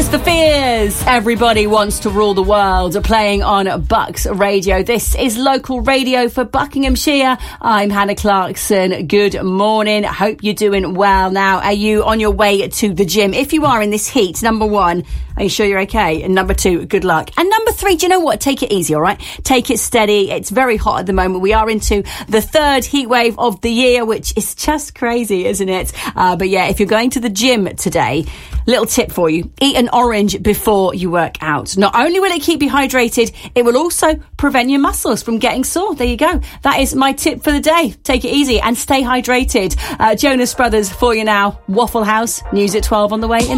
Tears for Fears. Everybody wants to rule the world. Playing on Bucks Radio. This is local radio for Buckinghamshire. I'm Hannah Clarkson. Good morning. Hope you're doing well. Now, are you on your way to the gym? If you are in this heat, number one, are you sure you're okay? And number two, good luck. And number three, do you know what? Take it easy, all right? Take it steady. It's very hot at the moment. We are into the third heat wave of the year, which is just crazy, isn't it? But yeah, if you're going to the gym today, little tip for you. Eat an orange before you work out. Not only will it keep you hydrated, it will also prevent your muscles from getting sore. There you go. That is my tip for the day. Take it easy and stay hydrated. Jonas Brothers for you now. Waffle House, news at 12 on the way.